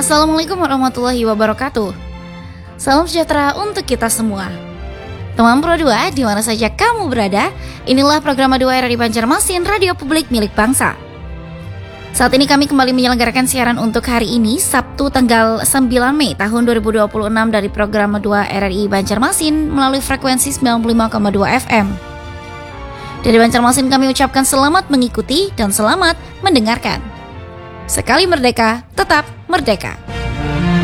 Assalamualaikum warahmatullahi wabarakatuh. Salam sejahtera untuk kita semua. Teman Pro 2, di mana saja kamu berada, inilah program 2 RRI Banjarmasin, radio publik milik bangsa. Saat ini kami kembali menyelenggarakan siaran untuk hari ini, Sabtu tanggal 9 Mei tahun 2026 dari program 2 RRI Banjarmasin melalui frekuensi 95,2 FM. Dari Banjarmasin kami ucapkan selamat mengikuti dan selamat mendengarkan. Sekali merdeka, tetap merdeka.